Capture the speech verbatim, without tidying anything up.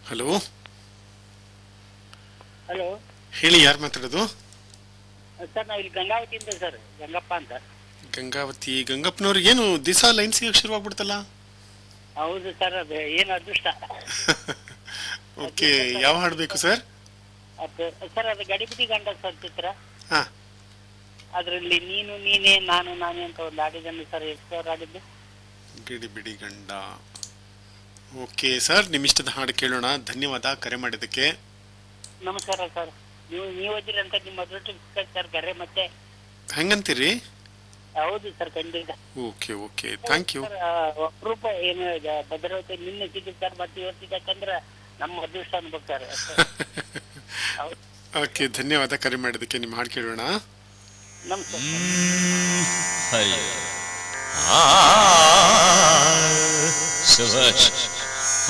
Hello, hello ಹೇಳಿ, ಯಾರು ಮಾತಾಡೋದು? ಸರ್, ನಾವು ಇಲ್ಲಿ ಗಂಗಾವತಿಯಿಂದ ಸರ್, ಗಂಗಪ್ಪ ಅಂತ. ಗಂಗಾವತಿ ಗಂಗಪ್ಪನವ್ರಿಗೆ ಏನು ದಿವಸ ಲೈನ್ ಸಿಗಕ್ಕೆ ಶುರುವಾಗ್ಬಿಡ್ತಲ್ಲ? ಹೌದು ಸರ್, ಅದು ಏನು ಅದೃಷ್ಟ. ಓಕೆ, ಯಾವ ಹಾಡು ಬೇಕು ಸರ್? ಅದು ಸರ್, ಅದು ಗಡಿಬಿಡಿ ಗಂಡ ಸರ್ ಚಿತ್ರ. ಹಾ, ಅದರಲ್ಲಿ ನೀನು ನೀನೇ ನಾನು ನಾನೇ ಅಂತ ಒಂದು ಹಾಡಿದ್ದನ್ನು ಸರ್. ಎಷ್ಟು ಸರ್ ಹಾಡಿದ್ದು? ಗಿಡಿ ಬಿಡಿ ಗಂಡ. ಓಕೆ ಸರ್, ನಿಮ್ಮಿಷ್ಟದ ಹಾಡು ಕೇಳೋಣ. ಧನ್ಯವಾದ ಕರೆ ಮಾಡಿದ್ದಕ್ಕೆ. ನಮಸ್ಕಾರ ಸರ್. ನೀವು ನೀವು ಓದಿರಿ ಅಂತ ನಿಮ್ಮ ಅದೃಷ್ಟ ಸರ್ ಕರೆ ಮತ್ತೆ. ಹೆಂಗಂತೀರಿ? ಹೌದು ಸರ್, ಖಂಡಿತ. Okay okay, thank you. ಅಪರೂಪ ಏನು ಭದ್ರಾವತಿ ನಿನ್ನೆ ಸಿಗುತ್ತೆ ಸರ್, ಮತ್ತೆ ಇವತ್ತು ಯಾಕಂದ್ರೆ ನಮ್ಮ ಅದೃಷ್ಟ ಅನ್ಬೇಕು ಸರ್. ಓಕೆ, ಧನ್ಯವಾದ ಕರೆ ಮಾಡಿದ್ದಕ್ಕೆ. ನಿಮ್ಮ ಹಾಡು ಕೇಳೋಣ. ನಮಸ್ಕಾರ. ಸುಭಾಷ್